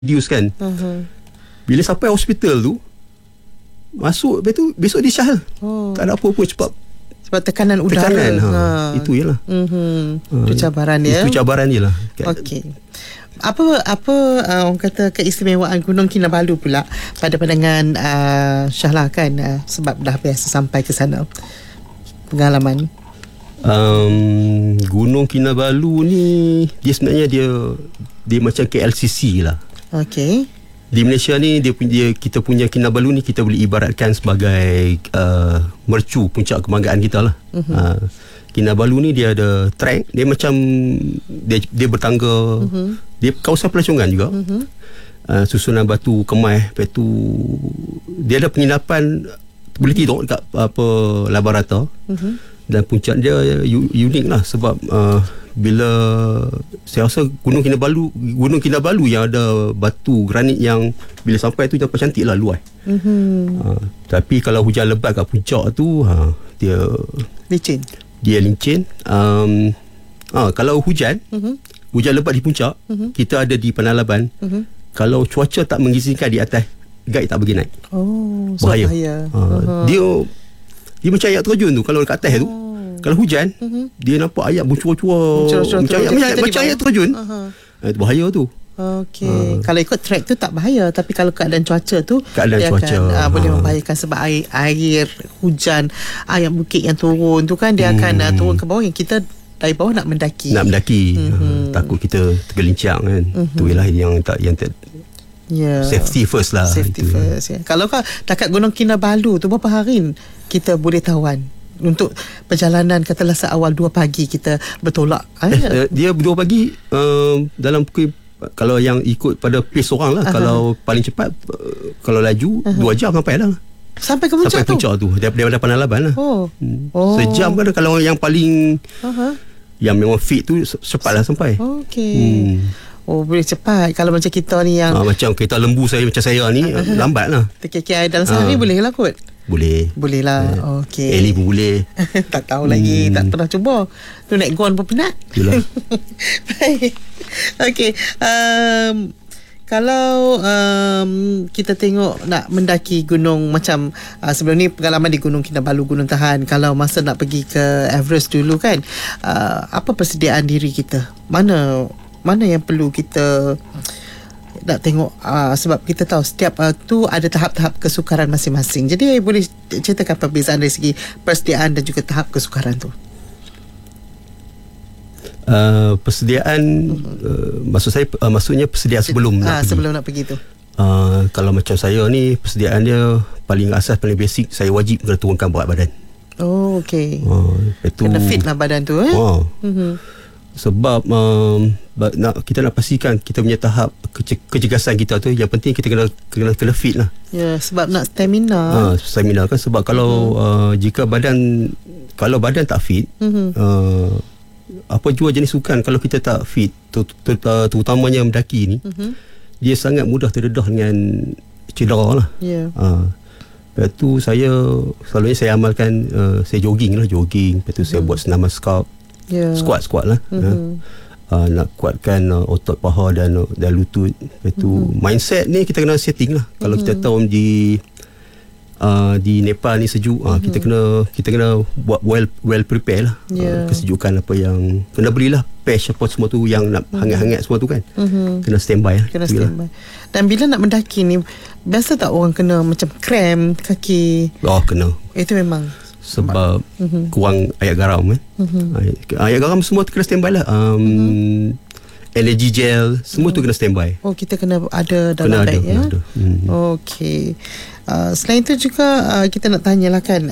reduce kan. Bila sampai hospital tu, masuk, lepas tu besok discharge. Tak ada apa-apa, cepat. Sebab tekanan udara. Itu je lah. Itu cabaran dia. Itu cabaran je lah. Okey. Apa orang kata keistimewaan Gunung Kinabalu pula pada pandangan Syahla kan, sebab dah biasa sampai ke sana, pengalaman? Gunung Kinabalu ni dia sebenarnya dia macam KLCC lah. Okey. Di Malaysia ni kita punya Kinabalu ni kita boleh ibaratkan sebagai mercu puncak kebanggaan kita lah. Kinabalu ni dia ada trek, dia macam dia bertangga, dia kawasan pelancongan juga. Susunan batu kemai, lepas tu dia ada penginapan, boleh tidur dekat Labarata. Dan puncak dia unik lah, sebab bila saya rasa Gunung Kinabalu yang ada batu granit yang bila sampai tu nampak cantik lah, luas. Tapi kalau hujan lebat kat puncak tu, dia licin. Kalau hujan lebat di puncak, kita ada di Penalaban. Kalau cuaca tak mengizinkan di atas, guide tak bagi naik. Bahaya. Dia macam air terjun tu. Kalau dekat atas tu, kalau hujan, dia nampak ayat bercua-cua macam air terjun. Bahaya tu. Okey. Kalau ikut trek tu tak bahaya, tapi kalau keadaan cuaca tu akan boleh membahayakan, sebab air hujan, air bukit yang turun tu kan, dia akan turun ke bawah, yang kita dari bawah nak mendaki. Takut kita tergelincang kan. Tu ialah yang safety first lah. Safety first. Kalau dekat Gunung Kinabalu tu, berapa hari kita boleh tawan untuk perjalanan, katalah seawal 2 pagi kita bertolak? Dia 2 pagi dalam pukul, kalau yang ikut pada pace orang lah. Kalau paling cepat, kalau laju 2 jam sampai dah. Sampai ke puncak tu daripada Penalaban lah. Sejam kan. Kalau yang paling yang memang fit tu, cepatlah sampai. Okey. Boleh cepat. Kalau macam kita ni yang macam kereta lembu macam saya ni, lambat lah. TKKI dalam sehari boleh lah kot? Boleh lah. Okey. Eli pun boleh. Tak tahu lagi, tak pernah cuba. Tu naik gon pun penat. Itulah. Baik. Okey. Kalau kita tengok nak mendaki gunung macam sebelum ni pengalaman di Gunung Kinabalu, Gunung Tahan, kalau masa nak pergi ke Everest dulu kan, apa persediaan diri kita? Mana yang perlu kita nak tengok, sebab kita tahu setiap tu ada tahap-tahap kesukaran masing-masing. Jadi boleh ceritakan perbezaan dari segi persediaan dan juga tahap kesukaran tu? Persediaan maksudnya persediaan sebelum nak pergi tu. Kalau macam saya ni, persediaan dia paling asas, paling basic, saya wajib kena turunkan berat badan. Okey. Kena fit lah badan tu sebab kita nak pastikan kita punya tahap kecergasan kita tu, yang penting kita kena fit lah. Sebab nak stamina. Stamina kan, sebab kalau jika badan tak fit, apa jua jenis sukan, kalau kita tak fit, terutamanya mendaki ni, dia sangat mudah terdedah dengan cedera lah. Lepas tu selalunya saya amalkan, saya jogging. Lepas tu saya buat senaman squat lah. Nak kuatkan otot paha dan lutut. Lepas tu mindset ni kita kena setting lah. Kalau kita tahu di Nepal ni sejuk, kita kena buat well prepare lah. Kesejukan apa yang kena belilah, patch apa semua tu yang nak hangat-hangat semua tu kan. Kena standby lah. Dan bila nak mendaki ni, biasa tak orang kena macam cramp kaki? Kena. Itu memang sebab kurang ayat garam ayat garam semua kena standby lah. Energy gel semua tu kena standby. Kita kena ada dalam beg ya. Okey. Selain itu juga kita nak tanyalah kan,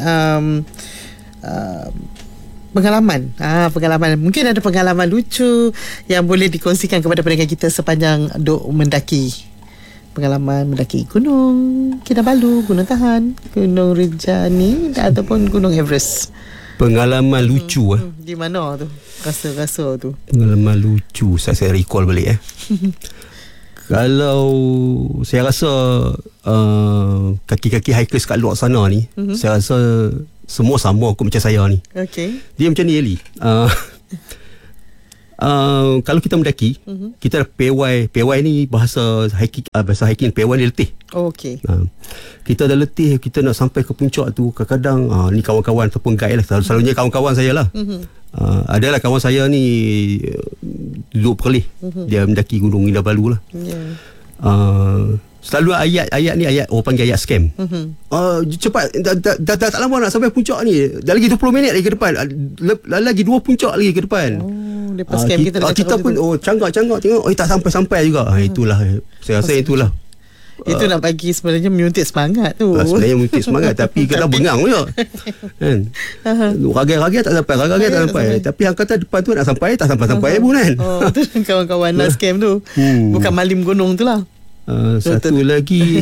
pengalaman mungkin ada pengalaman lucu yang boleh dikongsikan kepada pendengar kita sepanjang duk mendaki. Pengalaman mendaki Gunung Kinabalu, Gunung Tahan, Gunung Rinjani ataupun Gunung Everest. Pengalaman lucu di mana tu? Rasa tu. Pengalaman lucu saya recall balik Kalau saya rasa kaki-kaki hikers kat luar sana ni, saya rasa semua sama kot macam saya ni. Okey. Dia macam ni Eli. Kalau kita mendaki, kita PY ni bahasa hiking PY ni letih. Okey. Kita dah letih, kita nak sampai ke puncak tu, kadang-kadang ni kawan-kawan ataupun guide lah, selalunya kawan-kawan saya lah. Adalah kawan saya ni duduk perlih, dia mendaki Gunung Kinabalu lah. Selalu ayat ni orang panggil ayat scam. Cepat, dah tak lama nak sampai puncak ni, dah lagi 20 minit lagi ke depan, lagi 2 puncak lagi ke depan. Lepas scam kita pun canggak tengok, tak sampai juga. Itulah, saya rasa itulah itu nak bagi sebenarnya menyuntik semangat tu. Sebenarnya menyuntik semangat tapi kita bengang je kan. Ragai-ragai tak sampai. Tapi yang kata depan tu nak sampai, tak sampai pun kan. Tu kawan-kawan nak scam tu. Bukan malim gunung tu lah. Satu lagi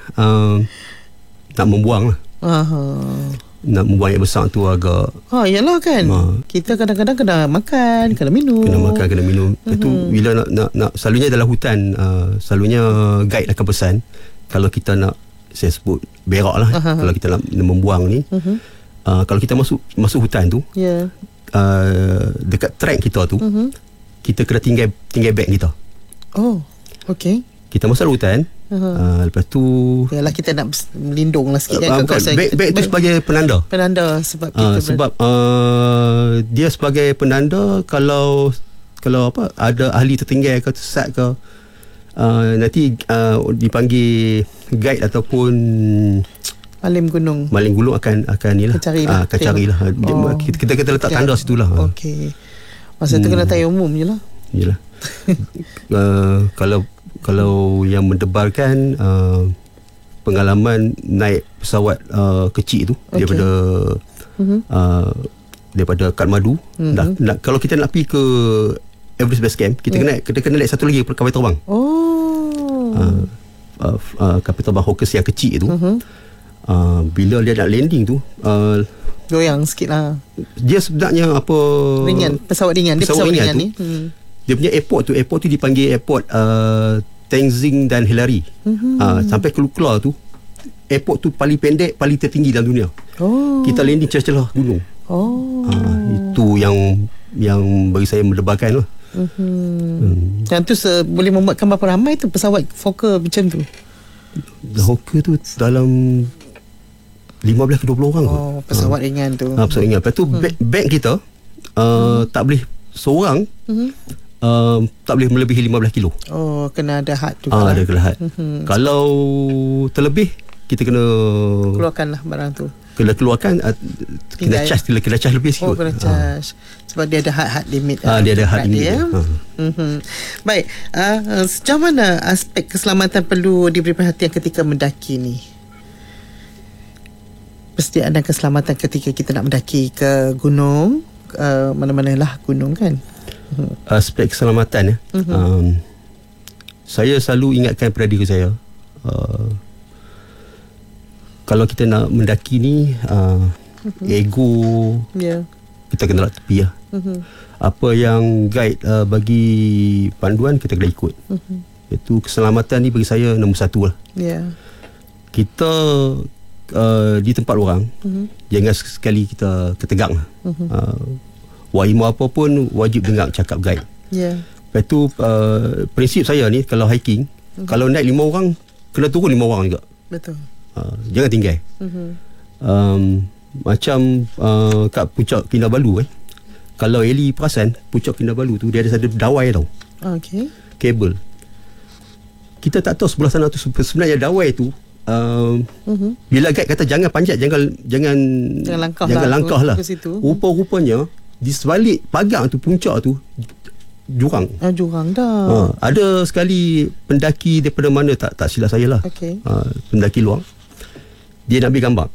nak membuang lah. Nak membuang yang besar tu agak yalah kan. Kita kadang-kadang kena makan, kena minum. Lepas tu bila nak selalunya dalam hutan, selalunya guide akan pesan kalau kita nak, saya sebut berak lah, kalau kita nak membuang ni, kalau kita masuk hutan tu, dekat track kita tu, kita kena tinggal beg kita. Okey. Kita masuk hutan, lepas tu yalah, kita nak melindung lah sikit kan. Beg tu sebagai penanda sebab kita sebab dia sebagai penanda kalau apa, ada ahli tertinggal ke tersesat ke, nanti dipanggil guide ataupun maling gunung akan ni lah, akan carilah. Kita letak tanda situlah. Okey, masa tu kena tayar umum je lah. Yalah. Kalau yang mendebarkan pengalaman naik pesawat kecil tu, daripada Kathmandu, kalau kita nak pergi ke Everest Base Camp, kita kena naik satu lagi kapal terbang. Kapal terbang Hawkers yang kecil tu. Bila dia nak landing tu, goyang sikit lah. Dia sebenarnya apa, pesawat ringan ni. Dia punya airport tu dipanggil airport Tenzing dan Hillary. Sampai keluar tu, airport tu paling pendek, paling tertinggi dalam dunia. Kita landing celah-celah gunung. Itu yang bagi saya mendebarkan lah. Dan tu boleh memuatkan berapa ramai tu pesawat Fokker macam tu? Fokker tu dalam 15 ke 20 orang. Pesawat ringan tu. Pesawat ringan. Lepas tu beg kita tak boleh seorang, tak boleh melebihi 15 kilo. Kena ada had tu. Ada kena had. Kalau terlebih, kita kena keluarkan lah barang tu. Kena keluarkan, kena charge lebih sikit. Kena charge. Sebab dia ada had limit. Dia ada had limit. Baik, sejauh mana aspek keselamatan perlu diberi perhatian ketika mendaki ni? Persediaan dan keselamatan ketika kita nak mendaki ke gunung, mana-manalah gunung kan. Aspek keselamatan saya selalu ingatkan pada diri saya, kalau kita nak mendaki ni, ego kita kena tepi lah. Apa yang guide bagi panduan, kita kena ikut. Itu keselamatan ni bagi saya nombor satu lah. Kita di tempat orang, jangan sekali kita ketegak lah. Wahima apa pun wajib dengar cakap guide. Lepas tu prinsip saya ni, kalau hiking, kalau naik 5 orang, kena turun 5 orang juga. Betul. Jangan tinggal. Macam kat puncak Kinabalu, kalau Eli perasan, puncak Kinabalu tu dia ada satu dawai tau. Kabel. Kita tak tahu sebelah sana tu sebenarnya dawai tu, bila guide kata jangan panjat, jangan langkah lah. Rupa-rupanya di sebalik pagar tu, puncak tu jurang. Jurang dah. Ada sekali pendaki daripada mana tak silap saya lah. Pendaki luar, dia nak ambil gambar.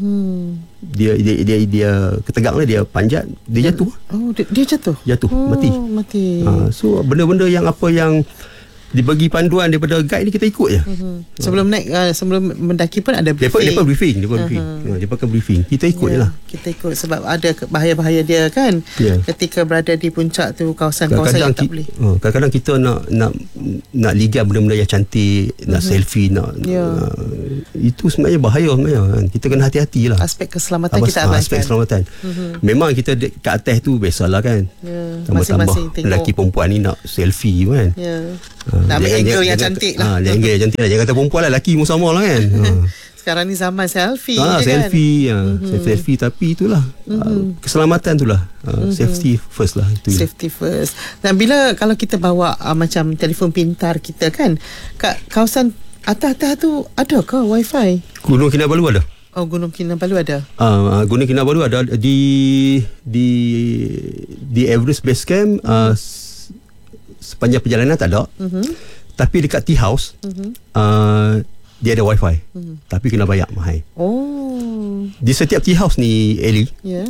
Dia ketegak lah, dia panjat, dia jatuh. Dia jatuh. Mati. Mati. So benda-benda yang apa yang dibagi panduan daripada guide ni, kita ikut je. Sebelum naik, sebelum mendaki pun ada briefing. Depa briefing. Depa akan briefing. Kita ikut je lah. Kita ikut sebab ada bahaya-bahaya dia kan. Ketika berada di puncak tu, kawasan-kawasan yang tak boleh. Kadang-kadang kita nak ligat benda-benda yang cantik, nak selfie, itu sebenarnya bahaya sebenarnya kan. Kita kena hati-hati lah. Aspek keselamatan kita abaikan. Aspek keselamatan. Memang kita kat atas tu biasalah kan. Tambah-tambah lelaki perempuan ni nak selfie kan. Nak ambil angle yang cantik lah. Angle yang cantik lah. Jangan kata perempuan lah, lelaki pun sama lah kan. Sekarang ni zaman selfie selfie kan? Selfie, tapi itulah keselamatan tu lah. Safety first lah itu. Safety first. Dan bila kalau kita bawa macam telefon pintar kita kan, kat kawasan atas-atas tu ada ke wifi? Gunung Kinabalu ada. Gunung Kinabalu ada. Gunung Kinabalu ada di Everest Base Camp. Sepanjang perjalanan tak ada. Tapi dekat tea house dia ada wifi. Tapi kena bayar mahal. Di setiap tea house ni, Ellie,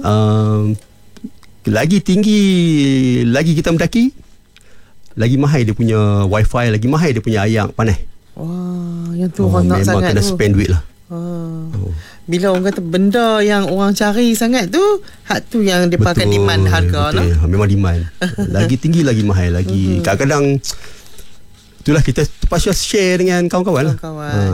lagi tinggi lagi kita mendaki, lagi mahal dia punya wifi, lagi mahal dia punya air panas. Yang tu orang nak sangat tu. Memang kena spend duit lah. Bila orang kata benda yang orang cari sangat tu, hak tu yang dia pakai demand harga lah. Memang demand. Lagi tinggi lagi mahal lagi. Kadang-kadang itulah kita terpaksa share dengan kawan-kawan lah.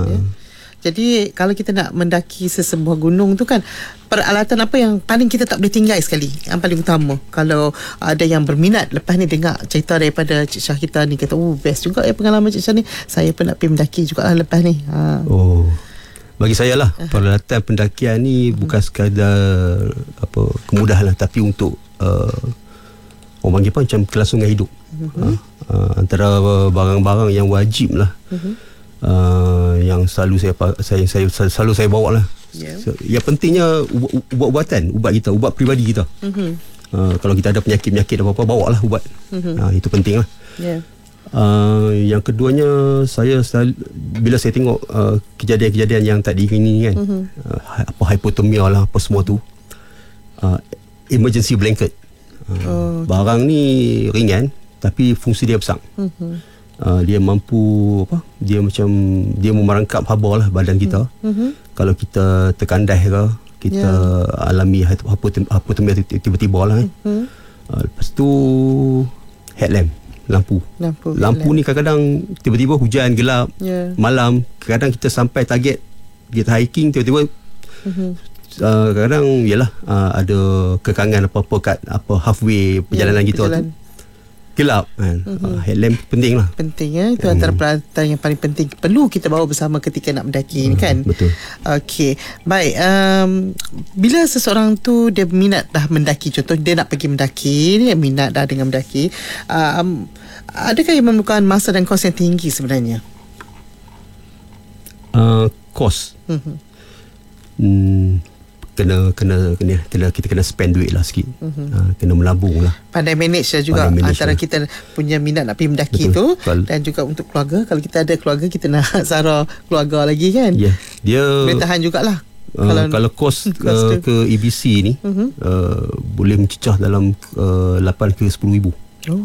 Jadi kalau kita nak mendaki sesebuah gunung tu kan, peralatan apa yang paling kita tak boleh tinggal sekali, yang paling utama? Kalau ada yang berminat lepas ni dengar cerita daripada Cik Syahita ni, kata best juga pengalaman Cik Syah ni, saya pun nak pergi mendaki juga lah lepas ni. Bagi saya lah, peralatan pendakian ni bukan sekadar kemudahan lah, tapi untuk orang panggil apa, macam kelangsungan hidup. Antara barang-barang yang wajib lah, yang selalu saya bawa lah. Yang pentingnya ubat-ubatan, ubat kita, ubat peribadi kita. Kalau kita ada penyakit-penyakit apa-apa, bawa lah ubat. Itu penting lah. Yang keduanya, bila saya tengok kejadian-kejadian yang tak diingini kan, apa hipotermia lah, apa semua tu, emergency blanket. Barang ni ringan tapi fungsi dia besar. Dia mampu dia memerangkap haba lah badan kita. Kalau kita terkandas ke, kita alami hipotermia tiba-tiba lah lepas tu headlamp, lampu ni kadang-kadang tiba-tiba hujan gelap, malam, kadang kita sampai target, kita hiking tiba-tiba kadang ada kekangan apa-apa kat halfway perjalanan kita tu gelap kan. Headlamp penting lah. Penting itu antara peralatan yang paling penting perlu kita bawa bersama ketika nak mendaki ni kan. Betul. Okey, baik. Bila seseorang tu dia minat dah mendaki, contoh dia nak pergi mendaki, dia minat dah dengan mendaki, adakah yang memerlukan masa dan kos yang tinggi sebenarnya? Kos kita kena spend duit lah sikit. Kena melabung lah, pandai manage lah juga antara kita punya minat nak pergi mendaki tu, dan juga untuk keluarga. Kalau kita ada keluarga, kita nak sara keluarga lagi kan. Dia boleh tahan jugalah. Kalau kos ke EBC ni boleh mencecah dalam 8 ke 10 ribu.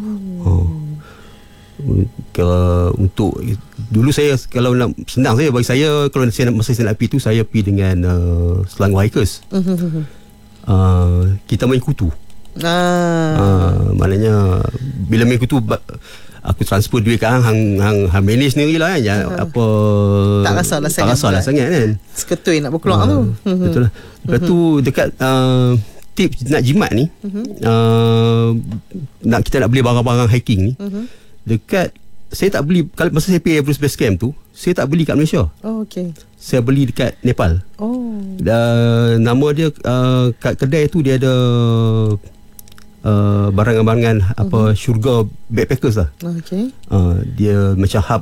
Untuk dulu saya, kalau nak senang saya, bagi saya, kalau masa saya nak pergi tu, saya pergi dengan Selangor Hikers. Kita main kutu. Maknanya bila main kutu, aku transfer duit ke hang manage sendiri lah kan. Tak rasalah sangat kan. Seketui nak berkeluar tu. Betul lah. Lepas tu dekat tips nak jimat ni, kita nak beli barang-barang hiking ni, dekat, saya tak beli, kalau masa saya pergi Everest Base Camp tu, saya tak beli kat Malaysia. Saya beli dekat Nepal. Nama dia, kat kedai tu dia ada barangan-barangan syurga backpackers lah. Dia macam hub,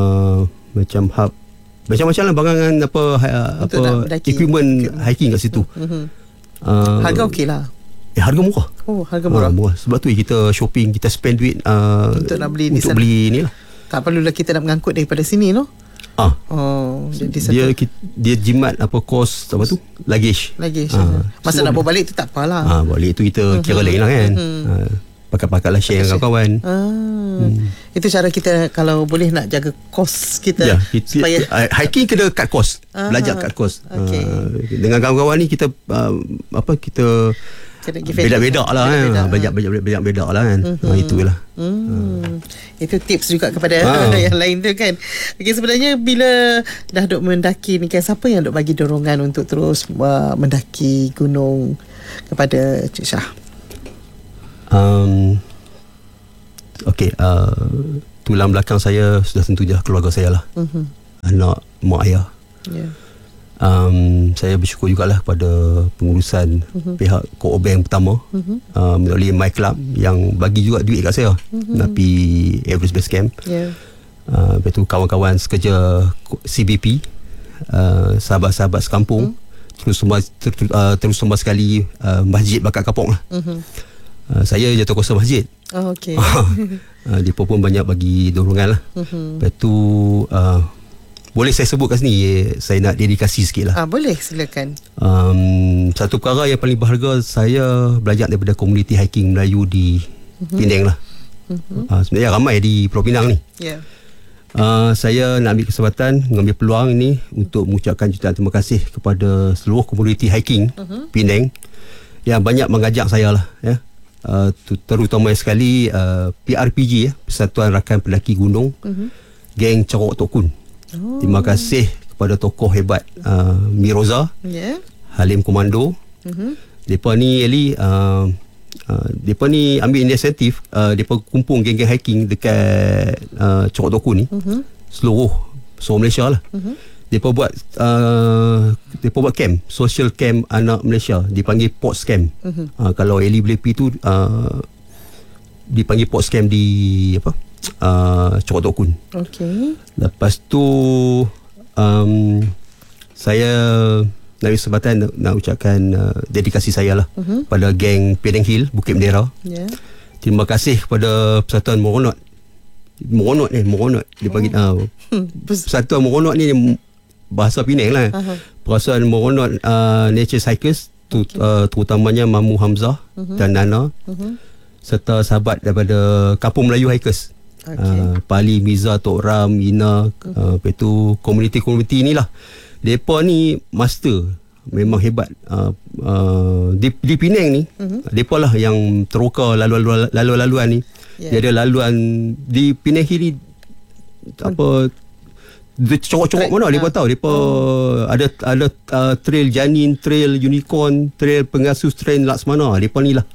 macam-macam lah barangan equipment hiking kat situ. Harga okey lah. Harga murah. Harga murah. Sebab tu kita shopping, kita spend duit untuk nak beli beli ni lah. Tak perlulah kita nak mengangkut daripada sini no. Dia jimat kos luggage. Masa nak bawa balik tu tak apalah. Balik tu kita kira lain lah kan. pakat-pakat lah share dengan kawan-kawan. Itu cara kita kalau boleh nak jaga kos kita, supaya hiking kena cut cost. Belajar cut cost. Dengan kawan-kawan ni kita kita beda-beda lah kan. Beda-beda lah kan. Itulah. Itu tips juga kepada yang lain tu kan. Okay, sebenarnya bila dah duk mendaki ni kan, siapa yang duk bagi dorongan untuk terus mendaki gunung kepada Cik Shah? Tulang belakang saya sudah tentu je keluarga saya lah. Anak, mak, ayah. Saya bersyukur jugalah kepada pengurusan pihak co-bank pertama, melalui My Club yang bagi juga duit kat saya nak pergi Everest Base Camp. Lepas tu kawan-kawan sekerja CBP, sahabat-sahabat sekampung, terus semua sekali masjid Bakat Kapok lah. Saya jawatankuasa masjid. Mereka pun banyak bagi dorongan lah. Lepas tu boleh saya sebut kat sini, saya nak dedikasi sikit lah. Boleh, silakan. Satu perkara yang paling berharga, saya belajar daripada komuniti hiking Melayu di Penang lah. Sebenarnya ramai di Pulau Pinang ni. Saya nak ambil kesempatan, mengambil peluang ini untuk mengucapkan jutaan terima kasih kepada seluruh komuniti hiking Penang yang banyak mengajak saya lah, terutama sekali PRPG, Persatuan Rakan Pendaki Gunung, geng Cerok Tok Kun. Terima kasih kepada tokoh hebat Miroza, Halim Komando. Mereka ni mereka ni ambil inisiatif, mereka kumpul geng-geng hiking dekat Cerok Tok Kun ni, seluruh Malaysia lah. Mereka buat camp, social camp anak Malaysia, dipanggil Pots Camp. Kalau Eli boleh pergi tu, dipanggil Pots Camp di Cerok Tok Kun. Lepas tu saya nak kesempatan nak ucapkan dedikasi saya lah pada geng Penang Hill Bukit Bendera. Terima kasih kepada Persatuan Moronot dia bagi Persatuan Moronot ni bahasa Penang lah. Persatuan Moronot Nature Cycles, terutamanya Mamu Hamzah dan Nana, serta sahabat daripada Kampung Melayu Hikers, Pali, Miza, Tok Ram, Ina, lepas tu komuniti-komuniti ni lah. Mereka ni master, memang hebat. Di Penang ni, mereka lah yang teroka laluan ni. Dia ada laluan di Penang Hill ni, dia corok-corok mana mereka tahu. Mereka ada trail Janin, trail Unicorn, trail Pengasus, trail Laksmana. Mereka ni lah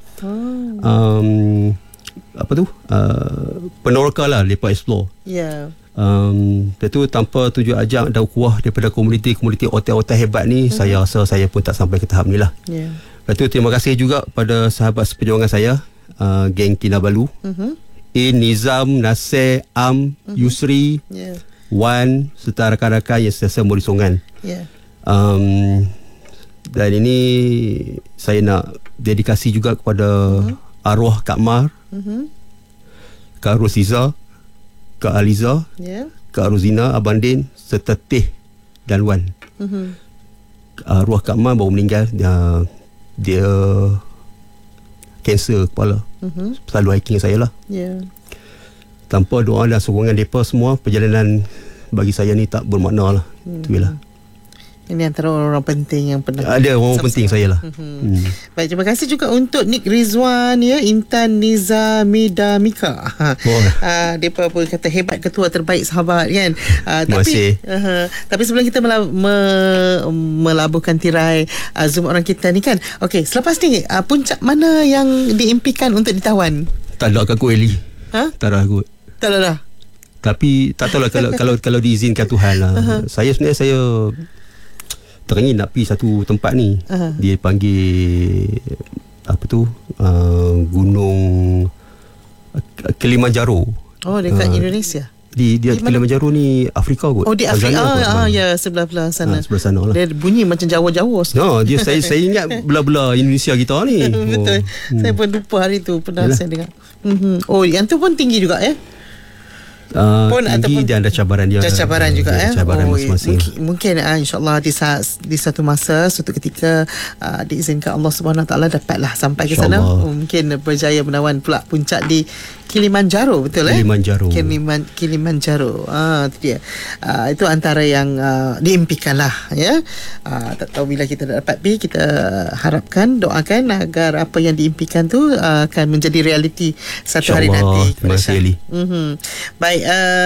peneroka lah, mereka explore. Lepas tu tanpa tujuh ajak dan ukuah daripada komuniti hotel-hotel hebat ni, saya rasa saya pun tak sampai ke tahap ni lah. Lepas tu terima kasih juga pada sahabat seperjuangan saya, geng Kinabalu, Nizam, Nasir, Yusri, Wan, serta rakan-rakan yang sentiasa memberi sokongan. Dan ini saya nak dedikasi juga kepada arwah Kak Mar, Kak Rosiza, Kak Aliza, Kak Rozina, Abang Din, serta Teh dan Wan. Arwah Kak Mar baru meninggal. Dia kanser kepala. Selalu hiking saya lah. Tanpa doa dan sokongan mereka semua, perjalanan bagi saya ni tak bermakna lah. Itulah. Ini antara orang-orang penting yang pernah ada orang penting saya lah. Baik, terima kasih juga untuk Nick Rizwan, Intan Nizamida Mika. Dia pun kata hebat, ketua terbaik sahabat kan. Tapi sebelum kita melabuhkan tirai Zoom orang kita ni kan, okey, selepas ni puncak mana yang diimpikan untuk ditawan? Tak ada aku Eli. Tak ada aku. Tak ada dah. Tapi tak tahulah kalau diizinkan Tuhan lah. Saya sebenarnya teringin nak pergi satu tempat ni. Dia panggil Gunung Kilimanjaro. Dekat Indonesia. Dia Kilimanjaro ni Afrika kot. Di Afrika. Ya, sebelah sana. Sebelah sana lah. Dia bunyi macam Jawa-Jawa. Dia saya ingat belah-belah Indonesia kita ni. Betul. Saya pun lupa hari tu pernah saya dengar. Yang tu pun tinggi juga ya. tinggi dan ada cabaran dia. Cabaran juga cabaran masing-masing. Mungkin insya-Allah di satu masa, suatu ketika diizinkan Allah Subhanahu Wa Taala dapatlah sampai ke sana. Mungkin berjaya menawan pula puncak di Kilimanjaro, betul Kilimanjaro. Itu dia. Itu antara yang diimpikanlah ya. Tak tahu bila kita dapat pergi, kita harapkan, doakan agar apa yang diimpikan tu akan menjadi realiti satu hari nanti. Terima kasih Ali. Baik,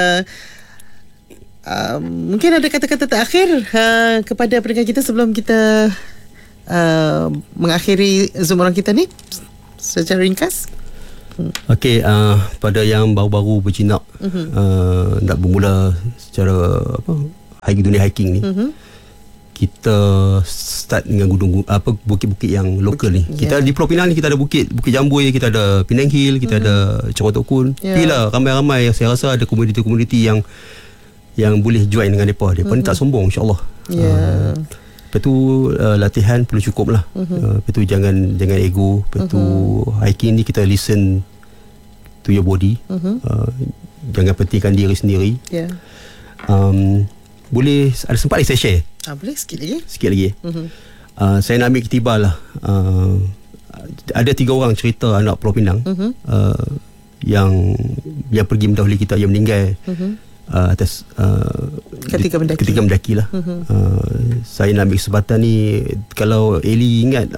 mungkin ada kata-kata terakhir kepada pendengar kita sebelum kita mengakhiri Zoom orang kita ni secara ringkas. Okey, pada yang baru-baru berjinak nak bermula secara dunia hiking ni, kita start dengan bukit-bukit yang lokal ni. Kita di Pulau Pinang ni kita ada Bukit Jambui, kita ada Penang Hill, kita ada Corong Tok Kun. Pilah ramai-ramai yang saya rasa ada komuniti-komuniti yang boleh join dengan depa. Depa ni tak sombong, insya-Allah. Lepas tu latihan perlu cukup lah. Lepas tu jangan ego. Lepas tu hiking ni kita listen to your body. Jangan pentingkan diri sendiri. Boleh ada sempat saya share? Boleh sikit lagi. Saya nak ambil iktibar lah. Ada 3 orang cerita anak Pulau Pinang yang pergi mendahului kita, yang meninggal atas ketika mendaki lah. Saya nak ambil kesempatan ni, kalau Eli ingat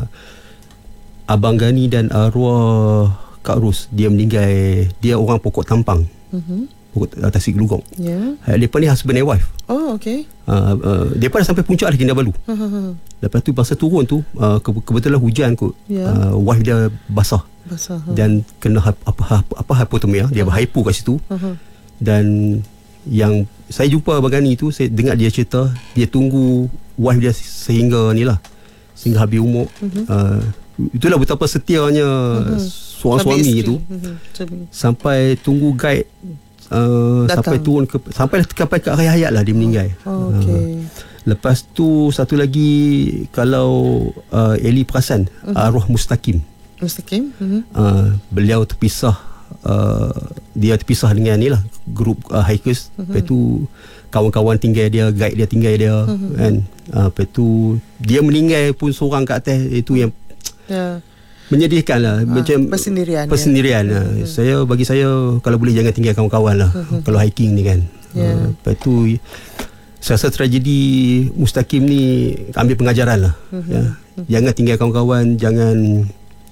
Abang Gani dan arwah Kak Ros, dia meninggal, dia orang Pokok Tampang, Pokok Tasik Gelugong. Mereka ni husband and wife. Mereka dah sampai puncak dah Kinabalu. Lepas tu masa turun tu kebetulan hujan kot. Wife dia basah. Dan kena hypothermia, dia berhypo kat situ. Dan yang saya jumpa Abang Gani tu, saya dengar dia cerita, dia tunggu wife dia sehingga habis umur. Itulah betapa setianya seorang suami itu. Sampai tunggu guide, sampai turun sampai ke akhir hayat lah dia meninggal. Lepas tu satu lagi, kalau Eli perasan, arwah Mustaqim. Beliau terpisah. Dia terpisah dengan ni lah, grup hikers. Lepas tu kawan-kawan tinggal dia, guide dia tinggal dia, kan. Lepas tu dia meninggal pun seorang kat atas. Itu yang menyedihkan lah. Macam persendirian bagi saya kalau boleh jangan tinggal kawan-kawan lah. Kalau hiking ni kan. Lepas tu saya rasa tragedi Mustaqim ni ambil pengajaran lah. Jangan tinggal kawan-kawan, jangan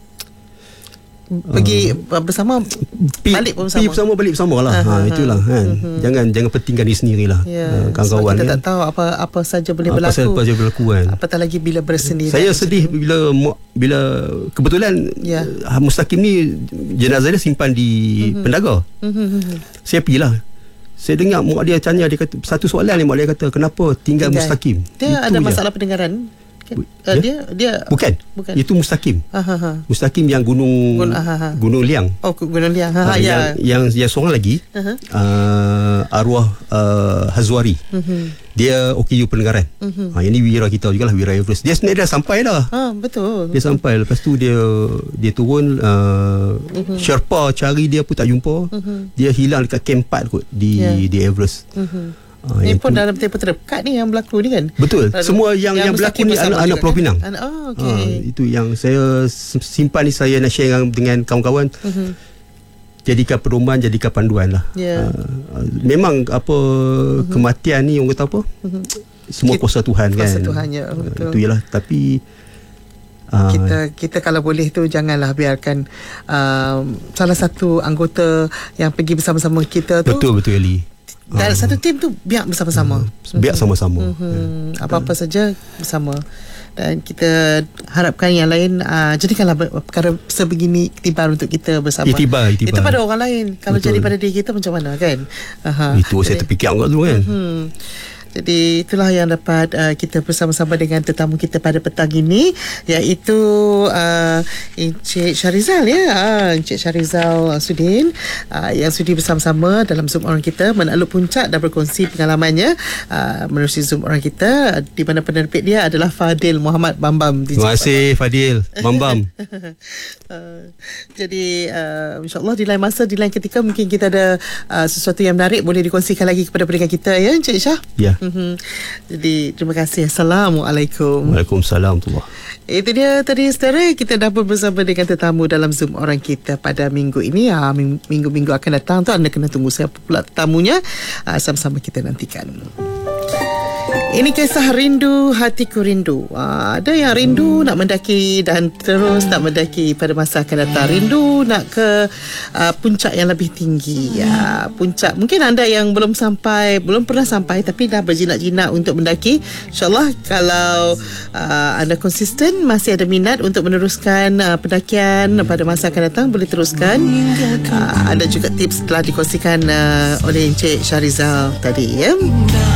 pergi bersama, balik bersama lah. Itulah kan. Jangan pentingkan diri sendirilah. Kawan-kawan kita tak tahu apa saja boleh berlaku kan. Apatah lagi bila bersendirian. Saya sedih bila kebetulan Mustaqim ni jenazah dia simpan di Pendaga. Saya pergilah. Saya dengar mak dia tanya, dia kata satu soalan ni, mak dia kata, kenapa tinggal Mustaqim? Dia ada masalah pendengaran. Dia bukan. Itu Mustaqim. Mustaqim yang Gunung Liang. Gunung Liang. Yang seorang lagi, arwah Hazwari. Dia OKU pendengaran. Yang ni wira kita jugalah, wira Everest. Dia sebenarnya dah sampai dah. Betul. Dia sampai. Lepas tu dia turun, Sherpa cari dia pun tak jumpa. Dia hilang dekat camp 4 kot di Everest. Ini pun dalam tempoh terdekat ni yang berlaku ni kan. Betul. Semua yang berlaku ni anak Pulau Pinang. Itu yang saya simpan ni, saya nak share dengan kawan-kawan. Jadikan pedoman, jadikan panduan lah. Memang kematian ni orang kata apa, semua kuasa Tuhan kan. Kuasa Tuhan, ya, betul. Itu ialah. Tapi kita kalau boleh tu janganlah biarkan salah satu anggota yang pergi bersama-sama kita tu. Betul Eli. Dalam satu tim tu biar bersama-sama. Biar sama-sama. Apa-apa saja bersama. Dan kita harapkan yang lain jadikanlah perkara sebegini iktibar untuk kita bersama. Iktibar. Itu pada orang lain. Kalau jadi pada diri kita macam mana kan? Itu saya terfikir agak dulu kan. Jadi itulah yang dapat kita bersama-sama dengan tetamu kita pada petang ini, iaitu Encik Syarizal Encik Syarizal Sudin yang sudi bersama-sama dalam Zoom orang kita menakluk puncak dan berkongsi pengalamannya menerusi Zoom orang kita, di mana penerbit dia adalah Fadil Muhammad Bambam. Terima kasih Fadil Bambam. Jadi insyaAllah di lain masa, di lain ketika mungkin kita ada sesuatu yang menarik boleh dikongsikan lagi kepada pendengar kita, ya Encik Syah. Ya. Jadi terima kasih. Assalamualaikum. Waalaikumsalam. Itu dia tadi saudara, kita dah bersama dengan tetamu dalam Zoom orang kita pada minggu ini. Minggu-minggu akan datang tu anda kena tunggu siapa pula tetamunya. Sama-sama kita nantikan. Ini kisah rindu, hatiku rindu. Ada yang rindu nak mendaki dan terus nak mendaki pada masa akan datang. Rindu nak ke puncak yang lebih tinggi. Puncak, mungkin anda yang belum pernah sampai tapi dah berjinak-jinak untuk mendaki. InsyaAllah kalau anda konsisten, masih ada minat untuk meneruskan pendakian pada masa akan datang, boleh teruskan. Ada juga tips telah dikongsikan oleh Encik Syarizal tadi, ya.